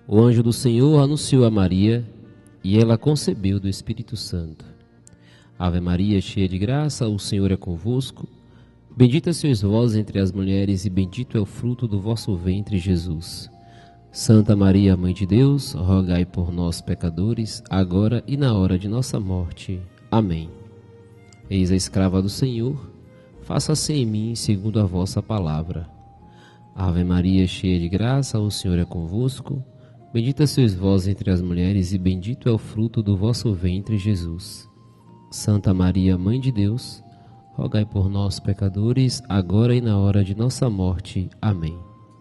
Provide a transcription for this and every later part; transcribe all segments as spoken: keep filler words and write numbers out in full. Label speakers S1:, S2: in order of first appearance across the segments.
S1: O anjo do Senhor anunciou a Maria, e ela concebeu do Espírito Santo. Ave Maria, cheia de graça, o Senhor é convosco. Bendita sois vós entre as mulheres, e bendito é o fruto do vosso ventre, Jesus. Santa Maria, Mãe de Deus, rogai por nós, pecadores, agora e na hora de nossa morte. Amém. Eis a escrava do Senhor, faça-se em mim segundo a vossa palavra. Ave Maria, cheia de graça, o Senhor é convosco. Bendita sois vós entre as mulheres, e bendito é o fruto do vosso ventre, Jesus. Santa Maria, Mãe de Deus, rogai por nós, pecadores, agora e na hora de nossa morte. Amém.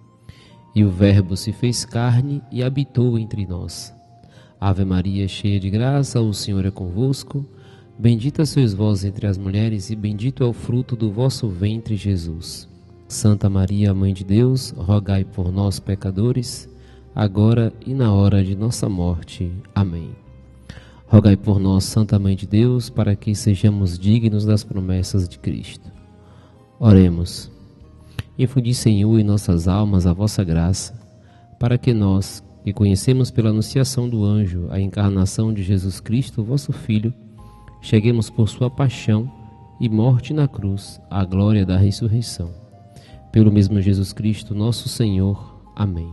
S1: E o Verbo se fez carne e habitou entre nós. Ave Maria, cheia de graça, o Senhor é convosco. Bendita sois vós entre as mulheres, e bendito é o fruto do vosso ventre, Jesus. Santa Maria, Mãe de Deus, rogai por nós, pecadores, agora e na hora de nossa morte. Amém. Rogai por nós, Santa Mãe de Deus, para que sejamos dignos das promessas de Cristo. Oremos. Infundi, Senhor, em nossas almas a vossa graça, para que nós, que conhecemos pela anunciação do anjo a encarnação de Jesus Cristo, vosso Filho, cheguemos por sua paixão e morte na cruz à glória da ressurreição. Pelo mesmo Jesus Cristo, nosso Senhor. Amém.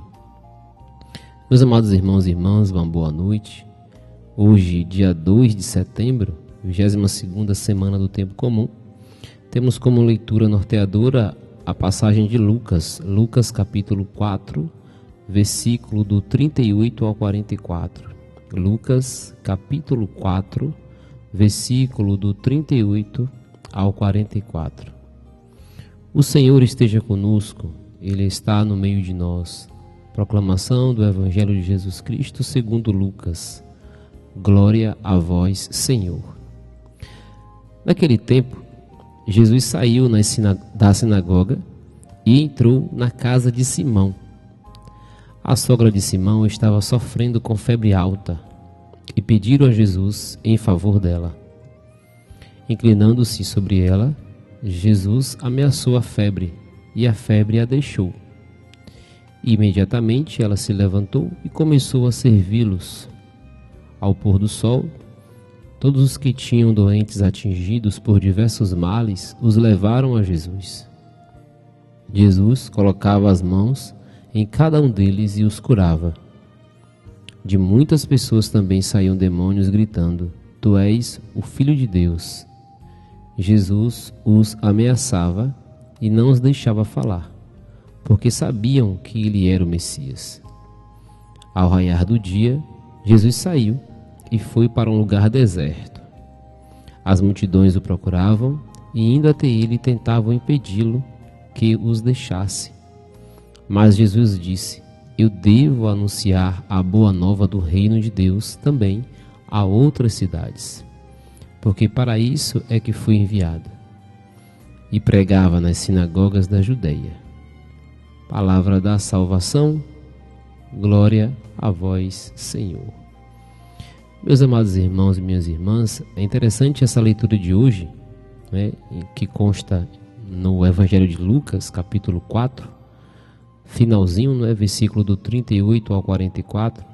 S1: Meus amados irmãos e irmãs, uma boa noite. Hoje, dia dois de setembro, vigésima segunda semana do Tempo Comum, temos como leitura norteadora a passagem de Lucas, Lucas capítulo quatro, versículo do trinta e oito ao quarenta e quatro. Lucas capítulo quatro, versículo do trinta e oito ao quarenta e quatro. O Senhor esteja conosco, Ele está no meio de nós. Proclamação do Evangelho de Jesus Cristo segundo Lucas. Glória a vós, Senhor. Naquele tempo, Jesus saiu da sinagoga e entrou na casa de Simão. A sogra de Simão estava sofrendo com febre alta e pediram a Jesus em favor dela. Inclinando-se sobre ela, Jesus ameaçou a febre e a febre a deixou. Imediatamente ela se levantou e começou a servi-los. Ao pôr do sol, todos os que tinham doentes atingidos por diversos males os levaram a Jesus. Jesus colocava as mãos em cada um deles e os curava. De muitas pessoas também saíam demônios gritando: Tu és o Filho de Deus. Jesus os ameaçava e não os deixava falar, porque sabiam que ele era o Messias. Ao raiar do dia, Jesus saiu e foi para um lugar deserto. As multidões o procuravam e, indo até ele, tentavam impedi-lo que os deixasse. Mas Jesus disse: Eu devo anunciar a boa nova do reino de Deus também a outras cidades, porque para isso é que fui enviado. E pregava nas sinagogas da Judeia. Palavra da salvação, glória a vós, Senhor. Meus amados irmãos e minhas irmãs, é interessante essa leitura de hoje, né, que consta no Evangelho de Lucas, capítulo quatro, finalzinho, né, versículo do trinta e oito ao quarenta e quatro,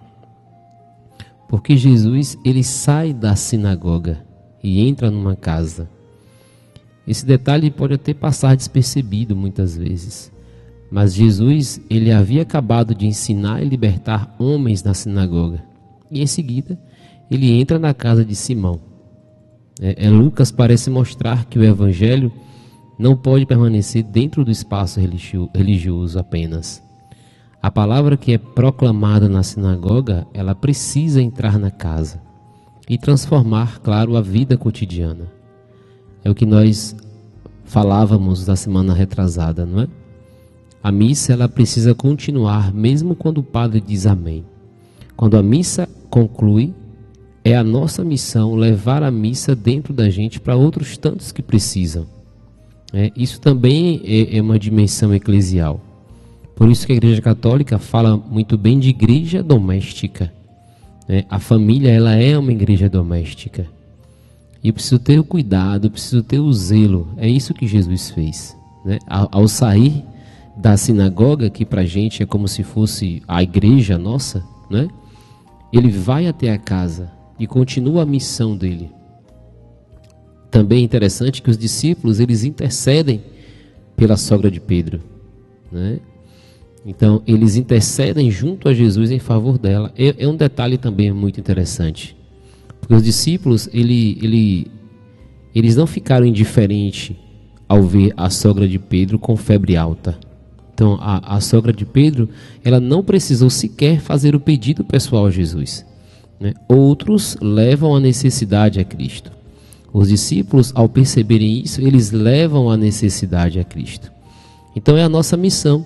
S1: porque Jesus, ele sai da sinagoga e entra numa casa. Esse detalhe pode até passar despercebido muitas vezes, mas Jesus, ele havia acabado de ensinar e libertar homens na sinagoga, e em seguida ele entra na casa de Simão. É, é, Lucas parece mostrar que o Evangelho não pode permanecer dentro do espaço religio, religioso apenas. A palavra que é proclamada na sinagoga, ela precisa entrar na casa e transformar, claro, a vida cotidiana. É o que nós falávamos na semana retrasada, não é? A missa, ela precisa continuar mesmo quando o padre diz amém. Quando a missa conclui, é a nossa missão levar a missa dentro da gente para outros tantos que precisam. É, isso também é, é uma dimensão eclesial. Por isso que a Igreja Católica fala muito bem de igreja doméstica. É, a família, ela é uma igreja doméstica. E eu preciso ter o cuidado, eu preciso ter o zelo. É isso que Jesus fez. Né? Ao, ao sair da sinagoga, que para a gente é como se fosse a igreja nossa, né? Ele vai até a casa e continua a missão dele. Também é interessante que os discípulos, eles intercedem pela sogra de Pedro, né? Então, eles intercedem junto a Jesus em favor dela. É, é um detalhe também muito interessante. Porque os discípulos, ele, ele, eles não ficaram indiferentes ao ver a sogra de Pedro com febre alta. Então, a, a sogra de Pedro, ela não precisou sequer fazer o pedido pessoal a Jesus, né? Outros levam a necessidade a Cristo. Os discípulos, ao perceberem isso, eles levam a necessidade a Cristo. Então, é a nossa missão,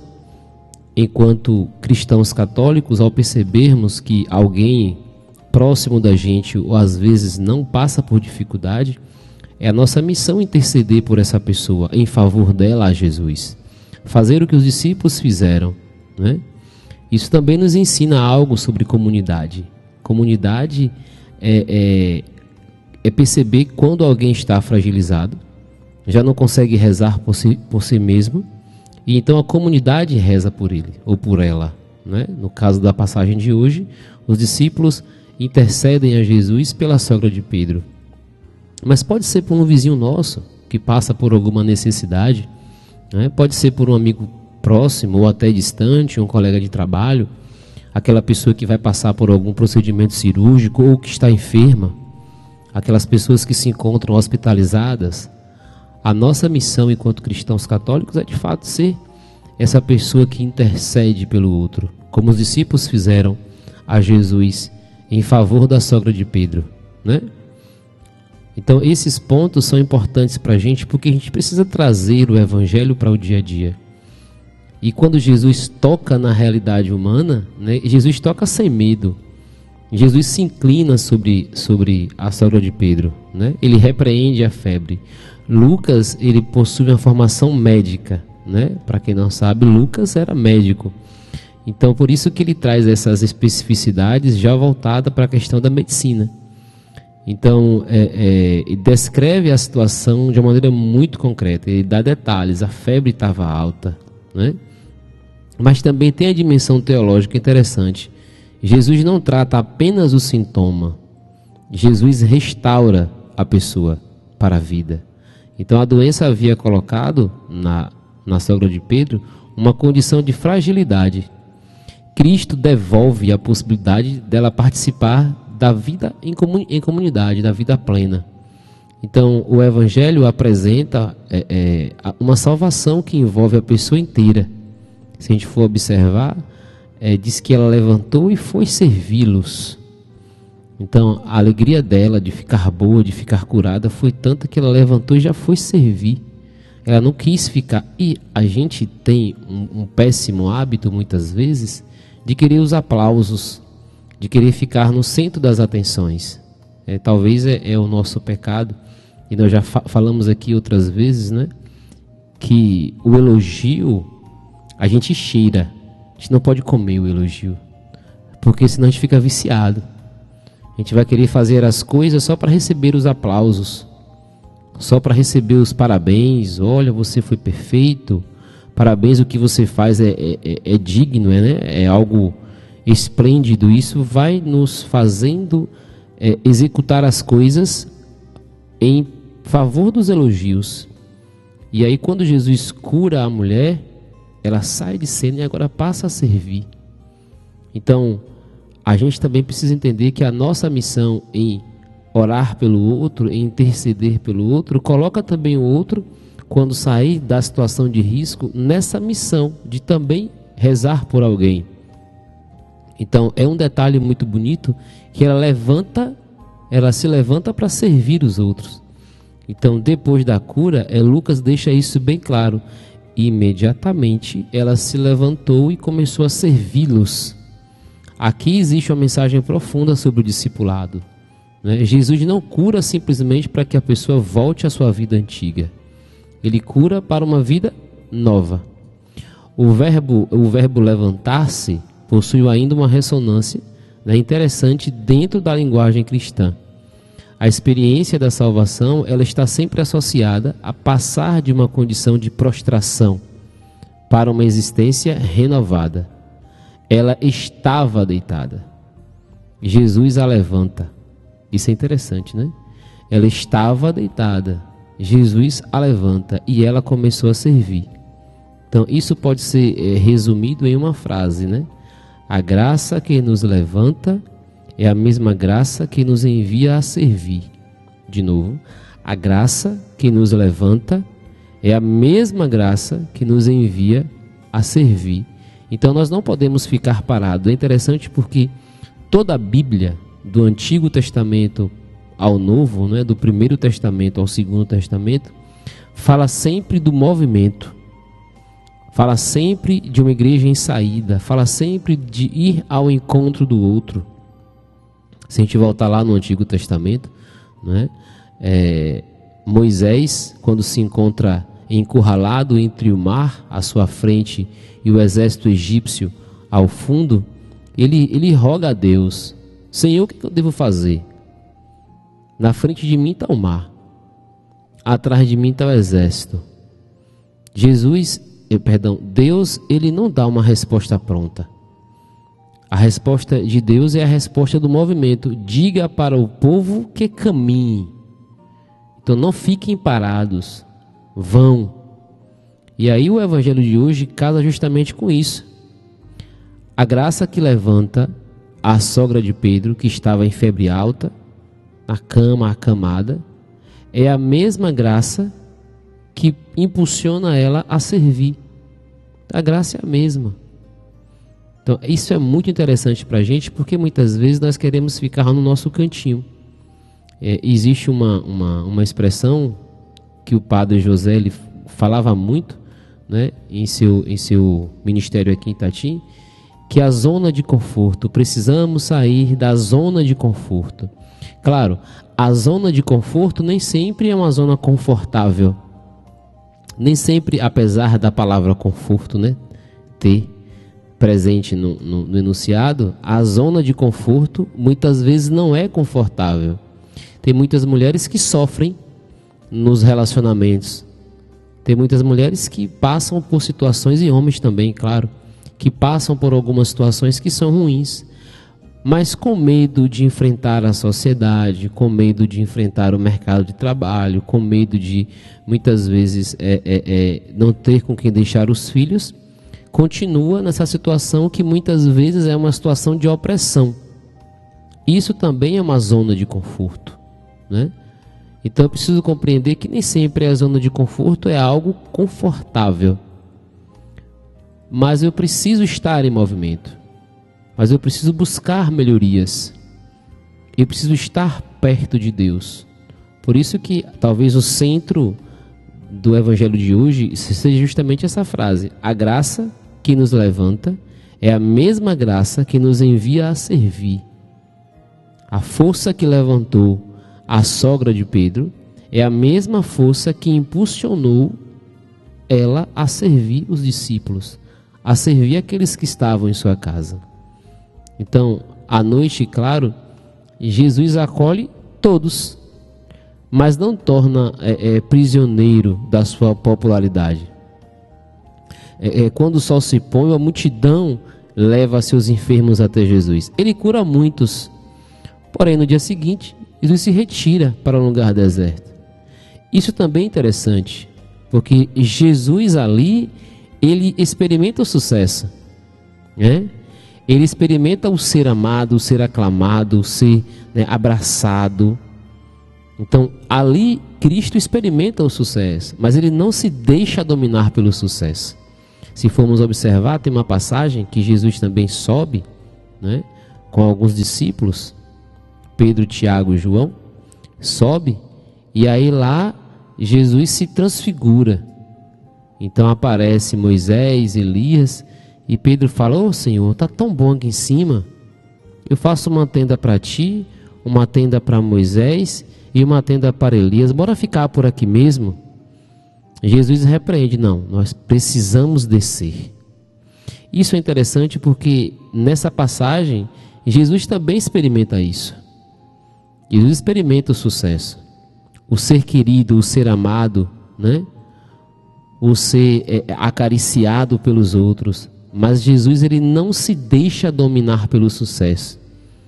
S1: enquanto cristãos católicos, ao percebermos que alguém próximo da gente, ou às vezes não passa por dificuldade, é a nossa missão interceder por essa pessoa, em favor dela a Jesus. Fazer o que os discípulos fizeram, né? Isso também nos ensina algo sobre comunidade. Comunidade é, é, é perceber quando alguém está fragilizado, já não consegue rezar por si, por si mesmo, e então a comunidade reza por ele ou por ela, né? No caso da passagem de hoje, os discípulos intercedem a Jesus pela sogra de Pedro. Mas pode ser por um vizinho nosso que passa por alguma necessidade, né? Pode ser por um amigo próximo ou até distante, um colega de trabalho, aquela pessoa que vai passar por algum procedimento cirúrgico ou que está enferma, aquelas pessoas que se encontram hospitalizadas. A nossa missão enquanto cristãos católicos é de fato ser essa pessoa que intercede pelo outro, como os discípulos fizeram a Jesus em favor da sogra de Pedro, né? Então esses pontos são importantes para a gente, porque a gente precisa trazer o evangelho para o dia a dia. E quando Jesus toca na realidade humana, né, Jesus toca sem medo. Jesus se inclina sobre, sobre a sogra de Pedro, né? Ele repreende a febre. Lucas, ele possui uma formação médica, né? Para quem não sabe, Lucas era médico. Então, por isso que ele traz essas especificidades já voltada para a questão da medicina. Então, é, é, ele descreve a situação de uma maneira muito concreta. Ele dá detalhes, a febre estava alta, né? Mas também tem a dimensão teológica interessante. Jesus não trata apenas o sintoma. Jesus restaura a pessoa para a vida. Então a doença havia colocado na, na sogra de Pedro uma condição de fragilidade. Cristo devolve a possibilidade dela participar da vida em, comun, em comunidade, da vida plena. Então o Evangelho apresenta é, é, uma salvação que envolve a pessoa inteira. Se a gente for observar, é, diz que ela levantou e foi servi-los. Então, a alegria dela de ficar boa, de ficar curada, foi tanta que ela levantou e já foi servir. Ela não quis ficar. E a gente tem um, um péssimo hábito, muitas vezes, de querer os aplausos, de querer ficar no centro das atenções. É, talvez é, é o nosso pecado. E nós já fa falamos aqui outras vezes, né? Que o elogio, a gente cheira. A gente não pode comer o elogio, porque senão a gente fica viciado. A gente vai querer fazer as coisas só para receber os aplausos, só para receber os parabéns. Olha, você foi perfeito, parabéns, o que você faz é, é, é digno, é, né? É algo esplêndido. Isso vai nos fazendo é, executar as coisas em favor dos elogios. E aí quando Jesus cura a mulher, ela sai de cena e agora passa a servir. Então, a gente também precisa entender que a nossa missão em orar pelo outro, em interceder pelo outro, coloca também o outro, quando sair da situação de risco, nessa missão de também rezar por alguém. Então, é um detalhe muito bonito que ela levanta, ela se levanta para servir os outros. Então, depois da cura, é, Lucas deixa isso bem claro. Imediatamente ela se levantou e começou a servi-los. Aqui existe uma mensagem profunda sobre o discipulado, né? Jesus não cura simplesmente para que a pessoa volte à sua vida antiga. Ele cura para uma vida nova. O verbo, o verbo levantar-se possui ainda uma ressonância, né, interessante dentro da linguagem cristã. A experiência da salvação, ela está sempre associada a passar de uma condição de prostração para uma existência renovada. Ela estava deitada. Jesus a levanta. Isso é interessante, né? Ela estava deitada, Jesus a levanta e ela começou a servir. Então isso pode ser é, resumido em uma frase, né? A graça que nos levanta é a mesma graça que nos envia a servir. De novo, a graça que nos levanta é a mesma graça que nos envia a servir. Então nós não podemos ficar parados. É interessante porque toda a Bíblia, do Antigo Testamento ao Novo, né, do Primeiro Testamento ao Segundo Testamento, fala sempre do movimento. Fala sempre de uma igreja em saída. Fala sempre de ir ao encontro do outro. Se a gente voltar lá no Antigo Testamento, né, é, Moisés, quando se encontra encurralado entre o mar à sua frente e o exército egípcio ao fundo, ele, ele roga a Deus: Senhor, o que eu devo fazer? Na frente de mim está o mar, atrás de mim está o exército. Jesus, eh, perdão, Deus, ele não dá uma resposta pronta. A resposta de Deus é a resposta do movimento. Diga para o povo que caminhe. Então não fiquem parados, vão. E aí o evangelho de hoje casa justamente com isso. A graça que levanta a sogra de Pedro, que estava em febre alta, na cama acamada, é a mesma graça que impulsiona ela a servir. A graça é a mesma. Então isso é muito interessante para a gente, porque muitas vezes nós queremos ficar no nosso cantinho. É, existe uma, uma, uma expressão que o padre José ele falava muito, né, em seu, em seu ministério aqui em Itatim, que é a zona de conforto. Precisamos sair da zona de conforto. Claro, a zona de conforto nem sempre é uma zona confortável. Nem sempre, apesar da palavra conforto, né, ter presente no, no, no enunciado, a zona de conforto muitas vezes não é confortável. Tem muitas mulheres que sofrem nos relacionamentos. Tem muitas mulheres que passam por situações, e homens também, claro, que passam por algumas situações que são ruins, mas com medo de enfrentar a sociedade, com medo de enfrentar o mercado de trabalho, com medo de, muitas vezes, é, é, é, não ter com quem deixar os filhos, continua nessa situação que muitas vezes é uma situação de opressão. Isso também é uma zona de conforto, né? Então eu preciso compreender que nem sempre a zona de conforto é algo confortável. Mas eu preciso estar em movimento. Mas eu preciso buscar melhorias. Eu preciso estar perto de Deus. Por isso que talvez o centro do evangelho de hoje seja justamente essa frase: a graça que nos levanta é a mesma graça que nos envia a servir. A força que levantou a sogra de Pedro é a mesma força que impulsionou ela a servir os discípulos, a servir aqueles que estavam em sua casa. Então, à noite, claro, Jesus acolhe todos, mas não torna é, é, prisioneiro da sua popularidade. É, é, quando o sol se põe, a multidão leva seus enfermos até Jesus. Ele cura muitos, porém no dia seguinte, Jesus se retira para um lugar deserto. Isso também é interessante, porque Jesus ali, ele experimenta o sucesso, né? Ele experimenta o ser amado, o ser aclamado, o ser, né, abraçado. Então, ali, Cristo experimenta o sucesso, mas ele não se deixa dominar pelo sucesso. Se formos observar, tem uma passagem que Jesus também sobe, né, com alguns discípulos, Pedro, Tiago e João, sobe, e aí lá Jesus se transfigura. Então aparece Moisés, Elias, e Pedro fala: ô Senhor, está tão bom aqui em cima, eu faço uma tenda para ti, uma tenda para Moisés e uma tenda para Elias, bora ficar por aqui mesmo? Jesus repreende: não, nós precisamos descer. Isso é interessante porque nessa passagem Jesus também experimenta isso. Jesus experimenta o sucesso, o ser querido, o ser amado, né? O ser é, acariciado pelos outros. Mas Jesus, ele não se deixa dominar pelo sucesso.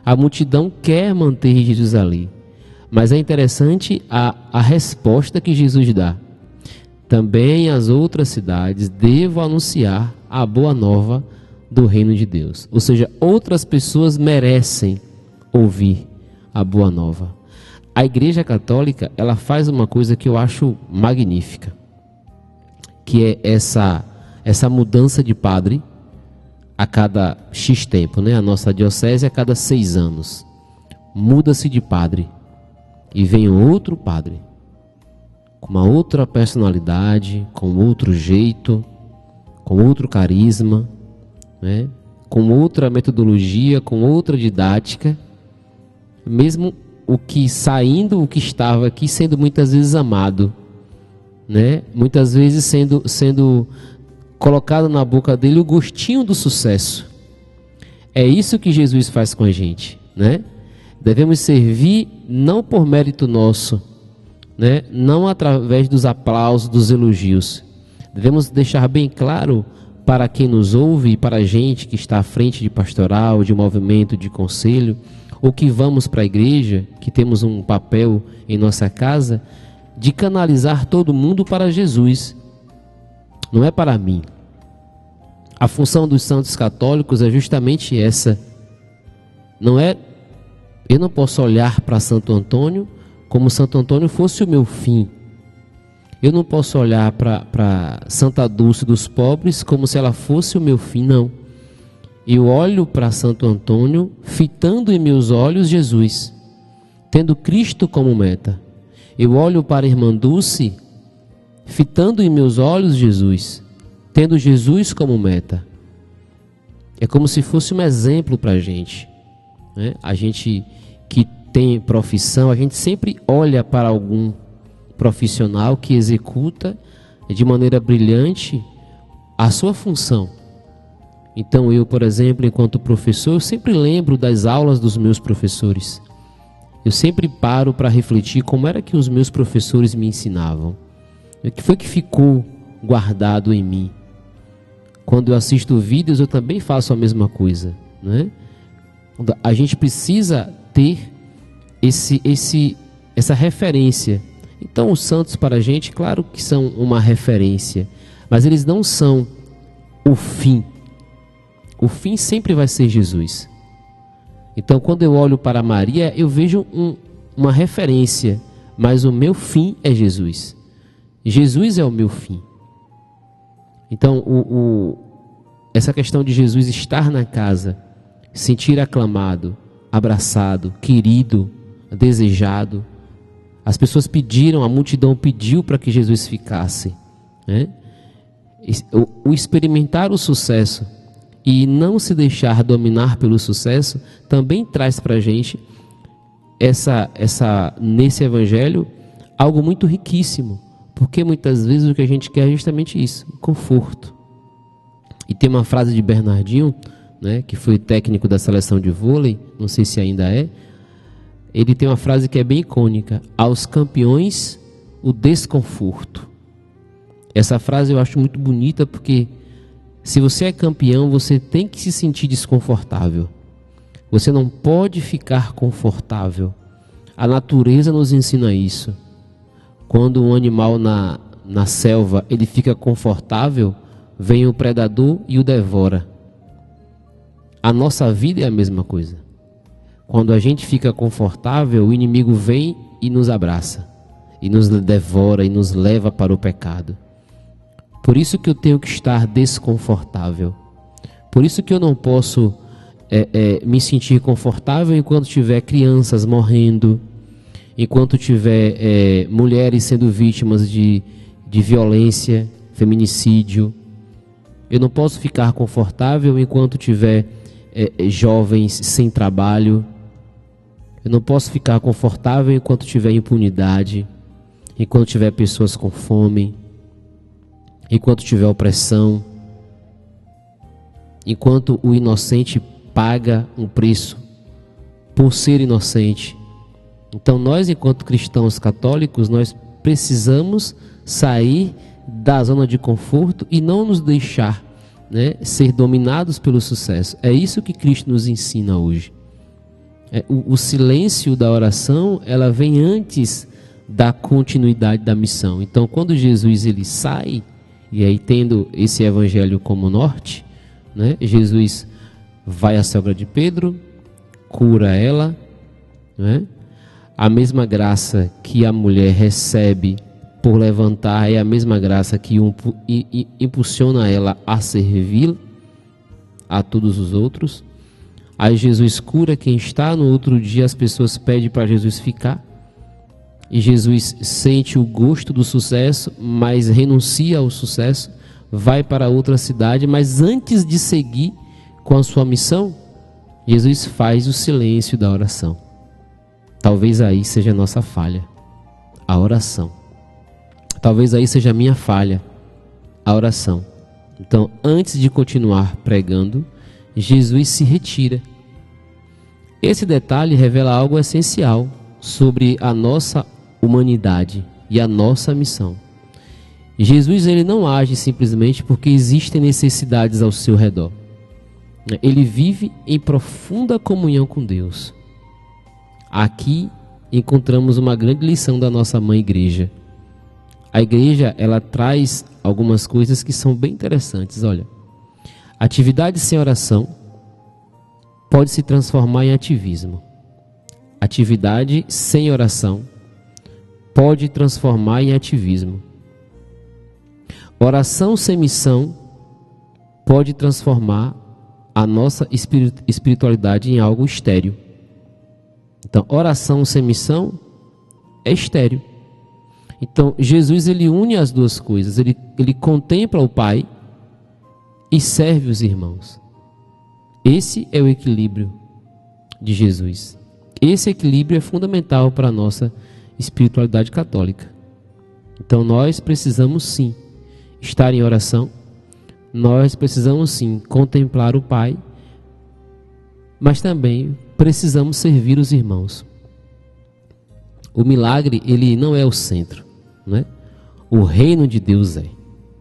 S1: A multidão quer manter Jesus ali. Mas é interessante a, a resposta que Jesus dá. Também as outras cidades devo anunciar a boa nova do reino de Deus. Ou seja, outras pessoas merecem ouvir a boa nova. A Igreja Católica, ela faz uma coisa que eu acho magnífica, que é essa, essa mudança de padre a cada X tempo, né? A nossa diocese a cada seis anos. Muda-se de padre e vem outro padre, com uma outra personalidade, com outro jeito, com outro carisma, né? Com outra metodologia, com outra didática, mesmo o que saindo, o que estava aqui sendo muitas vezes amado, né? Muitas vezes sendo, sendo colocado na boca dele o gostinho do sucesso. É isso que Jesus faz com a gente, né? Devemos servir não por mérito nosso, né? Não através dos aplausos, dos elogios. Devemos deixar bem claro para quem nos ouve e para a gente que está à frente de pastoral, de movimento, de conselho, ou que vamos para a igreja, que temos um papel em nossa casa, de canalizar todo mundo para Jesus. Não é para mim. A função dos santos católicos é justamente essa. Não é, eu não posso olhar para Santo Antônio como Santo Antônio fosse o meu fim. Eu não posso olhar para Santa Dulce dos pobres como se ela fosse o meu fim, não. Eu olho para Santo Antônio fitando em meus olhos Jesus, tendo Cristo como meta. Eu olho para a Irmã Dulce fitando em meus olhos Jesus, tendo Jesus como meta. É como se fosse um exemplo para a gente, né? A gente que tem profissão, a gente sempre olha para algum profissional que executa de maneira brilhante a sua função. Então eu, por exemplo, enquanto professor, eu sempre lembro das aulas dos meus professores. Eu sempre paro para refletir como era que os meus professores me ensinavam. O que foi que ficou guardado em mim? Quando eu assisto vídeos, eu também faço a mesma coisa, né? A gente precisa ter esse, esse, essa referência. Então os santos para a gente, claro que são uma referência, mas eles não são o fim. O fim sempre vai ser Jesus. Então quando eu olho para Maria, eu vejo um, uma referência, mas o meu fim é Jesus. Jesus é o meu fim. Então o, o, essa questão de Jesus estar na casa, sentir aclamado, abraçado, querido, desejado. As pessoas pediram, a multidão pediu para que Jesus ficasse, né? O, o experimentar o sucesso e não se deixar dominar pelo sucesso também traz para a gente essa, essa, nesse evangelho algo muito riquíssimo, porque muitas vezes o que a gente quer é justamente isso, conforto. E tem uma frase de Bernardinho, né, que foi técnico da seleção de vôlei, não sei se ainda é. Ele tem uma frase que é bem icônica: aos campeões o desconforto. Essa frase eu acho muito bonita, porque se você é campeão, você tem que se sentir desconfortável. Você não pode ficar confortável. A natureza nos ensina isso. Quando um animal na, na selva ele fica confortável, vem o predador e o devora. A nossa vida é a mesma coisa. Quando a gente fica confortável, o inimigo vem e nos abraça, e nos devora, e nos leva para o pecado. Por isso que eu tenho que estar desconfortável. Por isso que eu não posso é, é, me sentir confortável enquanto tiver crianças morrendo, enquanto tiver é, mulheres sendo vítimas de, de violência, feminicídio. Eu não posso ficar confortável enquanto tiver é, jovens sem trabalho. Eu não posso ficar confortável enquanto tiver impunidade, enquanto tiver pessoas com fome, enquanto tiver opressão, enquanto o inocente paga um preço por ser inocente. Então nós, enquanto cristãos católicos, nós precisamos sair da zona de conforto e não nos deixar, né, ser dominados pelo sucesso. É isso que Cristo nos ensina hoje. É, o, o silêncio da oração, ela vem antes da continuidade da missão. Então, quando Jesus ele sai, e aí tendo esse evangelho como norte, né, Jesus vai à sogra de Pedro, cura ela, né? A mesma graça que a mulher recebe por levantar é a mesma graça que um, impulsiona ela a servir a todos os outros. Aí Jesus cura quem está, no outro dia as pessoas pedem para Jesus ficar. E Jesus sente o gosto do sucesso, mas renuncia ao sucesso, vai para outra cidade, mas antes de seguir com a sua missão, Jesus faz o silêncio da oração. Talvez aí seja a nossa falha, a oração. Talvez aí seja a minha falha, a oração. Então, antes de continuar pregando, Jesus se retira. Esse detalhe revela algo essencial sobre a nossa humanidade e a nossa missão. Jesus ele não age simplesmente porque existem necessidades ao seu redor. Ele vive em profunda comunhão com Deus. Aqui encontramos uma grande lição da nossa mãe igreja. A igreja, ela traz algumas coisas que são bem interessantes. Olha, atividade sem oração pode se transformar em ativismo. Atividade sem oração pode transformar em ativismo. Oração sem missão pode transformar a nossa espiritualidade em algo estéril. Então, oração sem missão é estéril. Então, Jesus ele une as duas coisas. Ele, ele contempla o Pai e serve os irmãos. Esse é o equilíbrio de Jesus. Esse equilíbrio é fundamental para a nossa espiritualidade católica. Então, nós precisamos sim estar em oração. Nós precisamos sim contemplar o Pai, mas também precisamos servir os irmãos. O milagre, ele não é o centro, né? O reino de Deus é.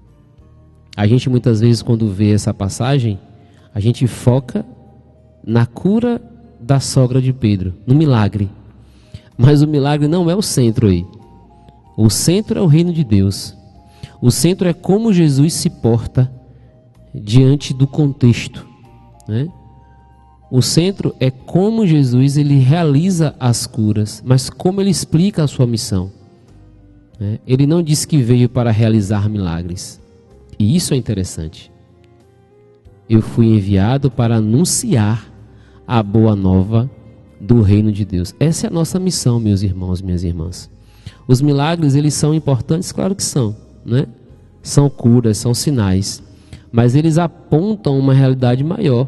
S1: A gente muitas vezes, quando vê essa passagem, a gente foca na cura da sogra de Pedro, no milagre. Mas o milagre não é o centro aí. O centro é o reino de Deus. O centro é como Jesus se porta diante do contexto, né? O centro é como Jesus ele realiza as curas, mas como ele explica a sua missão, né? Ele não disse que veio para realizar milagres. E isso é interessante. Eu fui enviado para anunciar a boa nova do reino de Deus. Essa é a nossa missão, meus irmãos, minhas irmãs. Os milagres, eles são importantes? Claro que são, né? São curas, são sinais, mas eles apontam uma realidade maior.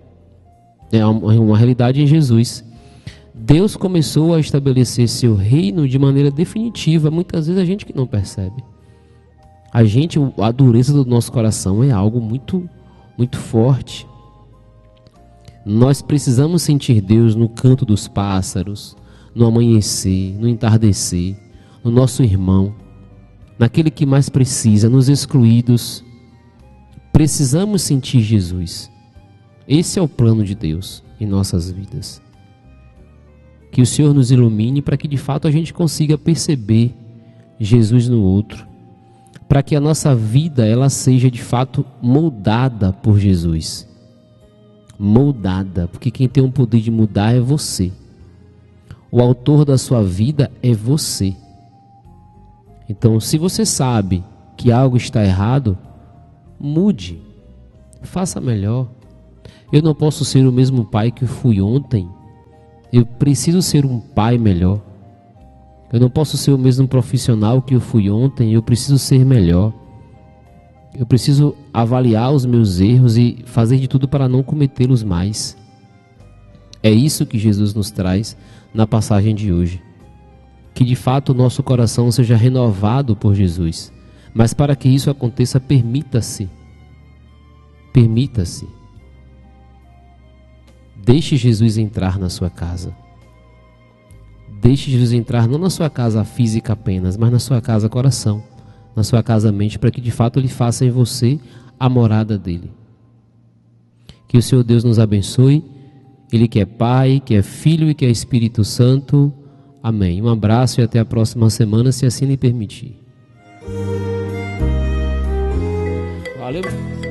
S1: É uma realidade em Jesus. Deus começou a estabelecer seu reino de maneira definitiva. Muitas vezes a gente que não percebe. A gente, a dureza do nosso coração é algo muito, muito forte. Nós precisamos sentir Deus no canto dos pássaros, no amanhecer, no entardecer, no nosso irmão, naquele que mais precisa, nos excluídos. Precisamos sentir Jesus. Esse é o plano de Deus em nossas vidas. Que o Senhor nos ilumine para que de fato a gente consiga perceber Jesus no outro, para que a nossa vida ela seja de fato moldada por Jesus. Moldada, porque quem tem o poder de mudar é você. O autor da sua vida é você. Então, se você sabe que algo está errado, mude, faça melhor. Eu não posso ser o mesmo pai que eu fui ontem. Eu preciso ser um pai melhor. Eu não posso ser o mesmo profissional que eu fui ontem. Eu preciso ser melhor. Eu preciso avaliar os meus erros e fazer de tudo para não cometê-los mais. É isso que Jesus nos traz na passagem de hoje. Que de fato o nosso coração seja renovado por Jesus. Mas para que isso aconteça, permita-se. Permita-se. Deixe Jesus entrar na sua casa. Deixe Jesus entrar não na sua casa física apenas, mas na sua casa coração, na sua casa mente, para que de fato Ele faça em você a morada dele. Que o Senhor Deus nos abençoe Ele que é Pai, que é Filho e que é Espírito Santo. Amém. Um abraço e até a próxima semana, se assim lhe permitir. Valeu.